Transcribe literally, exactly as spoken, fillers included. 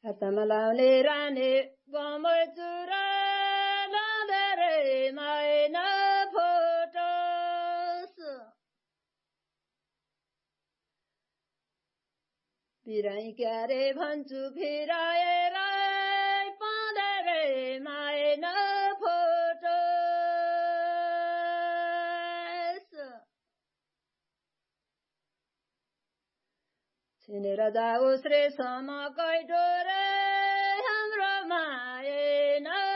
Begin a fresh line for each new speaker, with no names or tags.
हातमा लाउने रानी गमै चुरा लाँदै माइन फोटोस बिराई क्यारे भन्छु फिराएर पाँदै माइन फोटोस छिनेर जाओस् रे समकै डोरे हाम्रो माएन